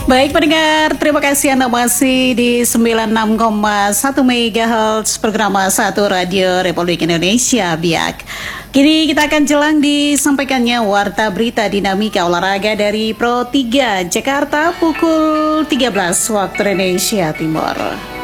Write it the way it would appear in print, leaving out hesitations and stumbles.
Baik pendengar, terima kasih Anda masih di 96,1 MHz program 1 Radio Republik Indonesia BIAK. Kini kita akan jelang disampaikannya Warta Berita Dinamika Olahraga dari Pro 3 Jakarta pukul 13 waktu Indonesia Timur.